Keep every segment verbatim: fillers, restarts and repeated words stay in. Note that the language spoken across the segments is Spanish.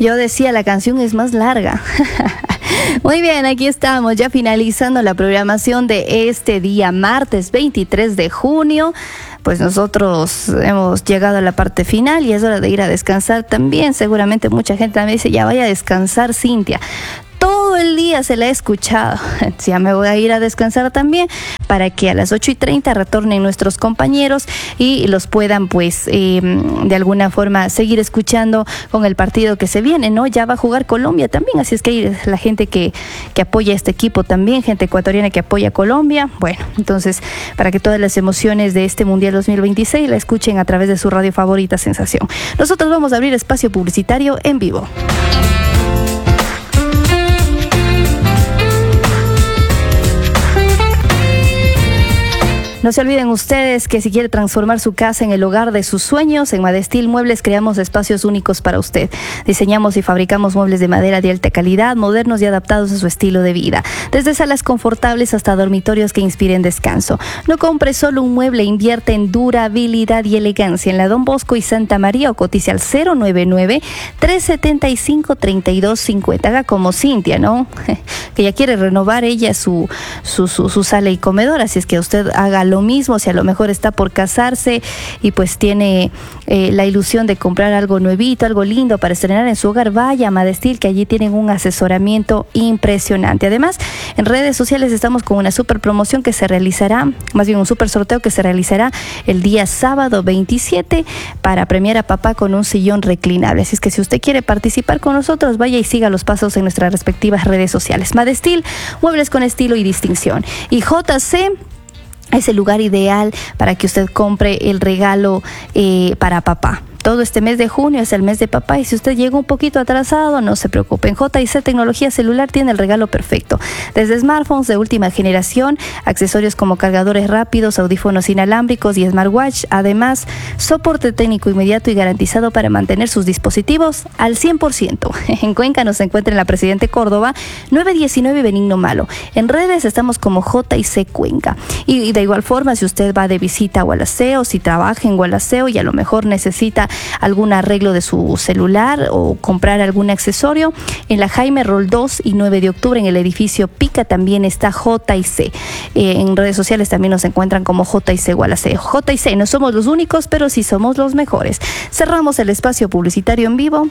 Yo decía, la canción es más larga. Muy bien, aquí estamos ya finalizando la programación de este día, martes veintitrés de junio. Pues nosotros hemos llegado a la parte final y es hora de ir a descansar también. Seguramente mucha gente también dice, ya vaya a descansar, Cintia. Todo el día se la he escuchado. Ya me voy a ir a descansar también para que a las ocho y treinta retornen nuestros compañeros y los puedan pues eh, de alguna forma seguir escuchando con el partido que se viene, ¿no? Ya va a jugar Colombia también, así es que hay la gente que, que apoya a este equipo también, gente ecuatoriana que apoya a Colombia. Bueno, entonces para que todas las emociones de este Mundial dos mil veintiséis la escuchen a través de su radio favorita Sensación. Nosotros vamos a abrir espacio publicitario en vivo. No se olviden ustedes que si quiere transformar su casa en el hogar de sus sueños, en Madestil Muebles creamos espacios únicos para usted. Diseñamos y fabricamos muebles de madera de alta calidad, modernos y adaptados a su estilo de vida. Desde salas confortables hasta dormitorios que inspiren descanso. No compre solo un mueble, invierte en durabilidad y elegancia. En la Don Bosco y Santa María o cotice al cero nueve nueve, tres siete cinco, tres dos cinco cero. Haga como Cintia, ¿no? Que ya quiere renovar ella su, su, su, su sala y comedor, así es que usted haga lo mismo, si a lo mejor está por casarse y pues tiene eh, la ilusión de comprar algo nuevito, algo lindo para estrenar en su hogar, vaya a Madestil, que allí tienen un asesoramiento impresionante. Además, en redes sociales estamos con una super promoción que se realizará, más bien un super sorteo que se realizará el día sábado veintisiete para premiar a papá con un sillón reclinable. Así es que si usted quiere participar con nosotros, vaya y siga los pasos en nuestras respectivas redes sociales. Madestil, muebles con estilo y distinción. Y J C es el lugar ideal para que usted compre el regalo eh, para papá. Todo este mes de junio es el mes de papá y si usted llega un poquito atrasado, no se preocupe. En J C Tecnología Celular tiene el regalo perfecto. Desde smartphones de última generación, accesorios como cargadores rápidos, audífonos inalámbricos y smartwatch. Además, soporte técnico inmediato y garantizado para mantener sus dispositivos al cien por ciento. En Cuenca nos encuentra en la Presidente Córdoba, nueve diecinueve Benigno Malo. En redes estamos como J C Cuenca. Y, y de igual forma, si usted va de visita a Gualaceo, si trabaja en Gualaceo y a lo mejor necesita algún arreglo de su celular o comprar algún accesorio, en la Jaime Roldós y nueve de octubre en el edificio Pica también está J C. Eh, en redes sociales también nos encuentran como J C Gualaceo. J C, no somos los únicos, pero sí somos los mejores. Cerramos el espacio publicitario en vivo.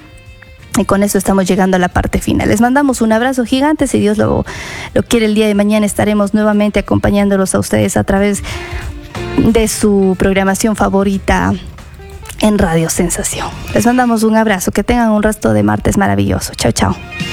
Y con eso estamos llegando a la parte final. Les mandamos un abrazo gigante. Si Dios lo, lo quiere, el día de mañana estaremos nuevamente acompañándolos a ustedes a través de su programación favorita en Radio Sensación. Les mandamos un abrazo. Que tengan un resto de martes maravilloso. Chao, chao.